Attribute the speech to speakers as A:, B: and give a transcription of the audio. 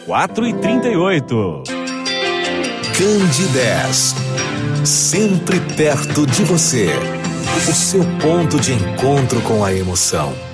A: 4h38.
B: Candidez, sempre perto de você. O seu ponto de encontro com a emoção.